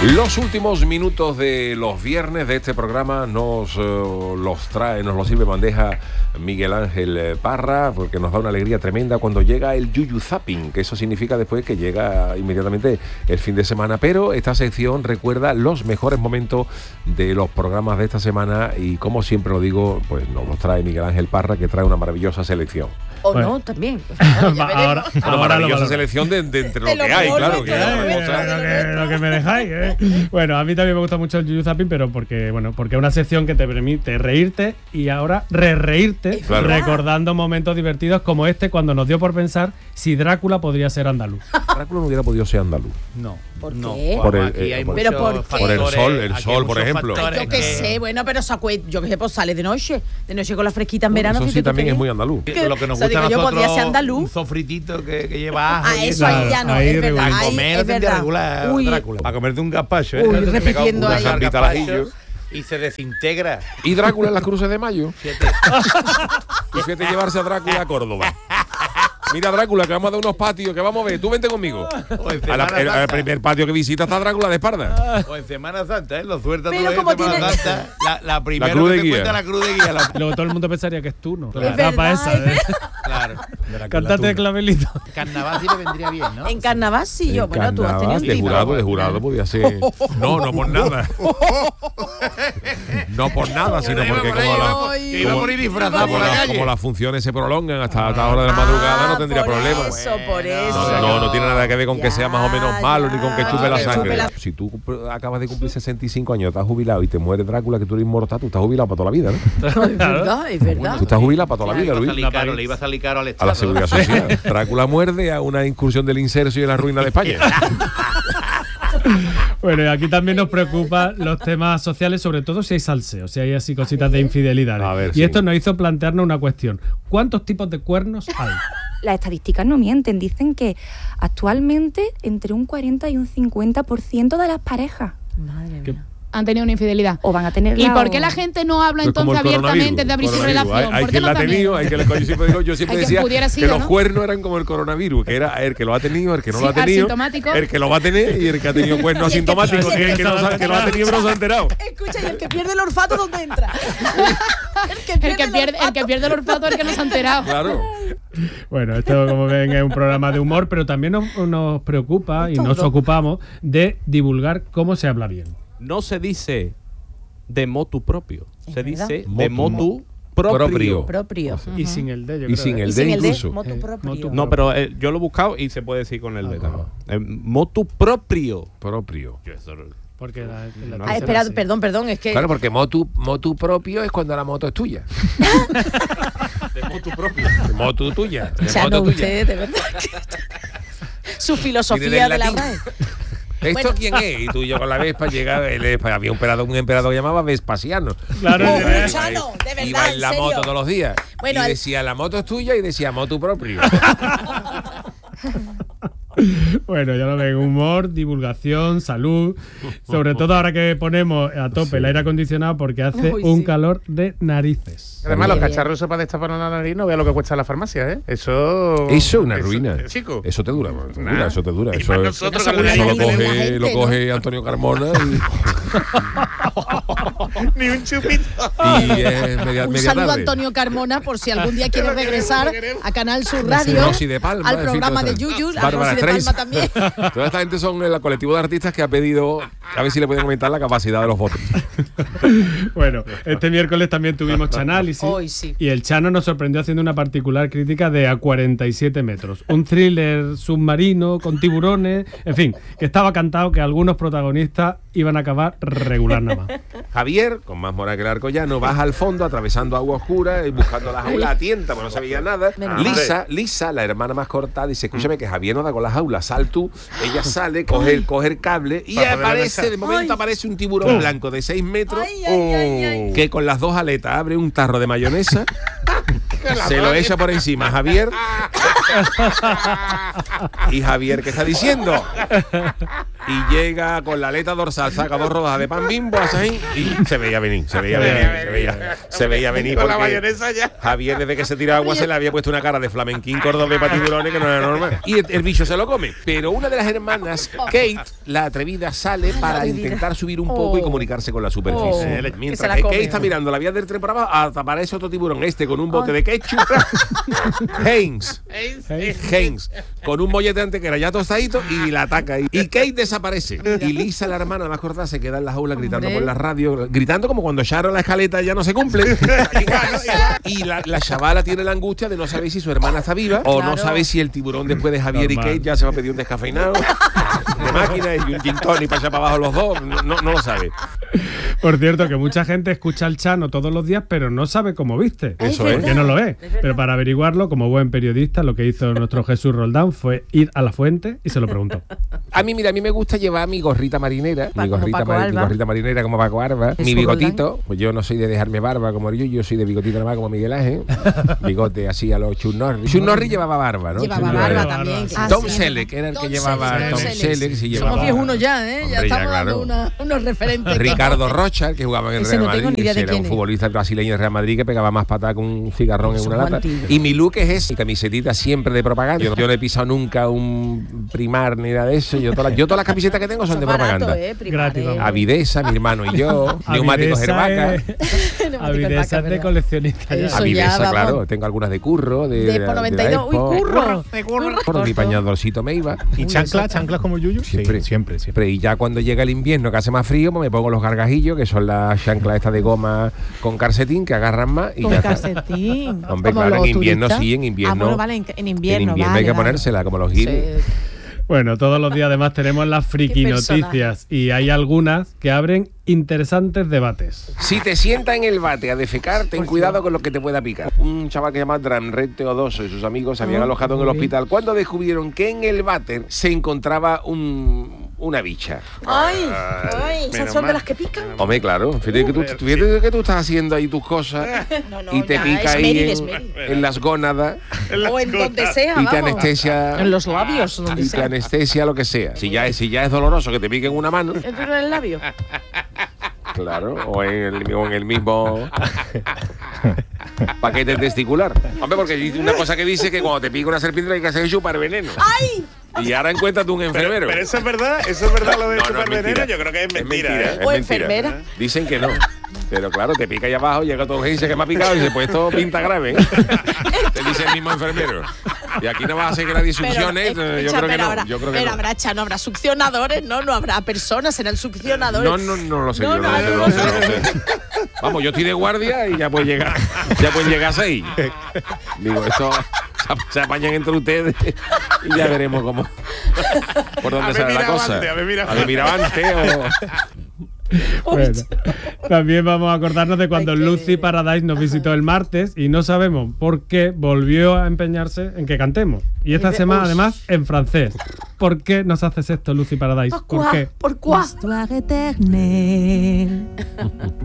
Los últimos minutos de los viernes de este programa nos los sirve bandeja Miguel Ángel Parra, porque nos da una alegría tremenda cuando llega el Yuyu Zapping, que eso significa después que llega inmediatamente el fin de semana. Pero esta sección recuerda los mejores momentos de los programas de esta semana y, como siempre lo digo, pues nos los trae Miguel Ángel Parra, que trae una maravillosa selección. O bueno, no, también. Pues, claro, ahora maravillosa selección de entre lo que hay, claro. Lo que me dejáis, Bueno, a mí también me gusta mucho el Yuyu Zapping, pero porque es una sección que te permite reírte y ahora reírte, claro, recordando momentos divertidos como este, cuando nos dio por pensar si Drácula podría ser andaluz. Drácula no hubiera podido ser andaluz. No. ¿Por qué? Por el sol, por ejemplo. Yo que sé, bueno, pero yo que sé, pues sale de noche con la fresquita en verano. Eso sí también es muy andaluz. Lo que nos gusta a nosotros, podría ser andaluz. Un sofritito que lleva ajo. Eso ahí ya no, es verdad. Para comer tendría regular Drácula. Para comerte un gazpacho, repitiendo ahí. Una gambita al ajillo. Y se desintegra. ¿Y Drácula en las cruces de mayo? Fíjate llevarse a Drácula a Córdoba. Mira, Drácula, que vamos a dar unos patios, que vamos a ver. Tú vente conmigo. Al primer patio que visita está Drácula de espalda. O en Semana Santa, Lo suelta tú en Semana Santa. La primera cruz de que te guía. cuenta la cruz de guía. Luego todo el mundo pensaría que es tú, ¿no? Es verdad, Claro. Cántate el clavelito. Carnaval sí le vendría bien, ¿no? En carnaval sí, yo. Bueno, tú has tenido un tipo. De jurado podía ser. No por nada. No por nada, sino porque como las funciones se prolongan hasta la hora de la madrugada, no tendría problema. Por eso. No tiene nada que ver con que sea más o menos malo ni con que chupe la sangre. Si tú acabas de cumplir 65 años, estás jubilado y te muere Drácula, que tú eres inmortal, tú estás jubilado para toda la vida, ¿no? Es verdad. Tú estás jubilado para toda la vida, Luis. Le iba a salir caro al Estado. A la Seguridad Social. Drácula muerde a una incursión del insercio en la ruina de España. Bueno, y aquí también nos preocupan los temas sociales, sobre todo si hay salseo, si hay así cositas de infidelidades. Esto nos hizo plantearnos una cuestión. ¿Cuántos tipos de cuernos hay? Las estadísticas no mienten, dicen que actualmente entre un 40 y un 50% de las parejas han tenido una infidelidad. O van a tener. ¿Y por qué la gente no habla entonces abiertamente de abrir su relación? Hay quien la ha tenido, yo siempre decía que los cuernos eran como el coronavirus, que era el que lo ha tenido, el que no lo ha tenido, el que lo va a tener y el que ha tenido cuernos asintomáticos, y el que no sabe que lo ha tenido pero no se ha enterado. Escucha, y el que pierde el olfato, ¿dónde entra? El que pierde el olfato es el que no se ha enterado. Claro. Bueno, esto, como ven, es un programa de humor, pero también nos preocupa y nos ocupamos de divulgar cómo se habla bien. No se dice de motu propio, se dice de motu proprio. Y sin el de, yo creo. Y sin el de incluso. Motu propio. No, pero yo lo he buscado y se puede decir con el de también. Motu proprio. Porque espera, perdón, es que... Claro, porque motu propio es cuando la moto es tuya. De motu propio. De motu tuya. Usted, de verdad. Su filosofía de la RAE. ¿Esto quién es? Y tú y yo con la Vespa había un emperador que llamaba Vespasiano. Claro, de verdad. Iba en la moto todos los días. Bueno, y decía, la moto es tuya, y decía, motu propio. Bueno, ya lo ven, humor, divulgación, salud. Sobre todo ahora que ponemos a tope el aire acondicionado porque hace un calor de narices. Además, los cacharros para destapar la nariz, no vea lo que cuesta en la farmacia, ¿eh? Eso es una ruina. Chico. Eso te dura. Eso te dura. Eso lo coge Antonio Carmona y... Ni un chupito. Y es media saludo tarde. a Antonio Carmona, por si algún día quiere regresar a Canal Sur Radio, Palma, al programa de Yuyu, a Bárbara Rosy de Palma también. Toda esta gente son el colectivo de artistas que ha pedido a ver si le pueden aumentar la capacidad de los votos. Bueno, este miércoles también tuvimos Chanálisis. Hoy sí. Y el Chano nos sorprendió haciendo una particular crítica de A 47 metros. Un thriller submarino con tiburones. En fin, que estaba cantado que algunos protagonistas iban a acabar regular nada más. Javier, con más moral que el Arcollano, baja al fondo atravesando agua oscura y buscando la jaula a tienta, porque no se veía nada. Lisa, la hermana más corta, dice, escúchame, que Javier no da con la jaula, sal tú. Ella sale, coge el cable y de momento aparece un tiburón blanco de 6 metros que con las dos aletas abre un tarro de mayonesa, se lo echa por encima a Javier. Y Javier, ¿qué está diciendo? y llega con la aleta dorsal, saca 2 rodajas de pan Bimbo, hace ahí, y se veía venir, se veía venir Con la porque mayonesa ya. Javier, desde que se tiraba agua, se le había puesto una cara de flamenquín cordobés para tiburones que no era normal. Y el bicho se lo come. Pero una de las hermanas, Kate, la atrevida, sale para intentar subir un poco y comunicarse con la superficie. Mientras que Kate está mirando la vía del tren para abajo, hasta aparece otro tiburón, con un bote de ketchup. Haynes, con un mollete antes que era ya tostadito, y la ataca. Y Kate desaparece. Y Lisa, la hermana más corta, se queda en la jaula gritando por la radio, gritando como cuando Sharon la escaleta ya no se cumple. Y la chavala tiene la angustia de no saber si su hermana está viva o no sabe si el tiburón después de Javier y Kate ya se va a pedir un descafeinado de máquina y un gin tonic para allá para abajo los dos. No lo sabe. Por cierto, que mucha gente escucha al Chano todos los días, pero no sabe cómo viste. Eso es. Porque no lo es. Pero para averiguarlo, como buen periodista, lo que hizo nuestro Jesús Roldán fue ir a la fuente y se lo preguntó. A mí me gusta llevar mi gorrita marinera, mi gorrita marinera como Paco Alba, mi bigotito, pues yo no soy de dejarme barba como yo soy de bigotito nada más como Miguel Ángel, bigote así a los Chuck Norris. Chuck Norris llevaba barba, ¿no? Llevaba barba también. Tom Selleck era el que llevaba, Tom Selleck sí llevaba. Somos viejunos ya, ¿eh? Ya Hombre, estamos claro. dando unos referentes. Ricardo Rocha, el que jugaba en el Ese Real no tengo Madrid, ni idea de era quién un es. futbolista brasileño del Real Madrid que pegaba más patada con un cigarrón en una lata. Y mi look es ese, mi camisetita siempre de propaganda. Yo no he pisado nunca un Primar ni nada de eso. Yo todas las camisetas que tengo son de propaganda. Gratis, vamos. Avidesa, mi hermano y yo, neumáticos Herbaca. Avidesa es de coleccionista. Eso Avidesa, ya, claro. vamos. Tengo algunas de Curro, De por 92. Uy, curro. Por mi pañadorcito Meiba. ¿Y chanclas como Yuyu? Siempre. Siempre. Y ya cuando llega el invierno que hace más frío, pues me pongo los gargajillos, que son las chanclas estas de goma con calcetín que agarran más y Con ya está. calcetín. Hombre, Como claro, en los invierno turistas. sí, en invierno. Bueno, vale, en invierno. hay que vale. ponérsela, como los giles. Bueno, todos los días además tenemos las friki noticias y hay algunas que abren interesantes debates. Si te sientas en el bate a defecar, ten cuidado con lo que te pueda picar. Un chaval que se llama Dramred Teodoso y sus amigos se habían alojado en el hospital cuando descubrieron que en el váter se encontraba una bicha. Ay, esas son de las que pican. Hombre, claro. Fíjate que tú estás haciendo ahí tus cosas y te pica ahí en las gónadas O en donde sea, y te vamos. anestesia. En los labios, donde Y te sea. anestesia lo que sea. Si ya es doloroso que te pique en una mano, ¿Dentro del labio? claro, o en el mismo paquete testicular. Hombre, porque hay una cosa que dice que cuando te pica una serpiente hay que hacer chupar veneno. ¡Ay! Y ahora encuentras tú un enfermero. Pero eso es verdad lo de No, chupar es mentira. veneno. Yo creo que es mentira. es O mentira. enfermera. Dicen que no. Pero claro, te pica ahí abajo, llega tu urgencia que me ha picado y dice, pues esto pinta grave. ¿Eh? Te dice el mismo enfermero. Y aquí no vas a hacer que nadie succione. Yo creo que no. Yo creo que pero no. no habrá succionadores, no habrá personas, serán succionadores. No lo sé. No, yo no, no no lo sé. Vamos, yo estoy de guardia y ya pueden llegar a 6. Digo, esto se apañan entre ustedes y ya veremos cómo por dónde sale la cosa. A ver, Miravante o Bueno, también vamos a acordarnos de cuando Lucy Paradise nos visitó el martes y no sabemos por qué volvió a empeñarse en que cantemos. Y esta semana además en francés. ¿Por qué nos haces esto, Lucy Paradise? ¿Por qué? ¿Por cuá? Histoire éternelle.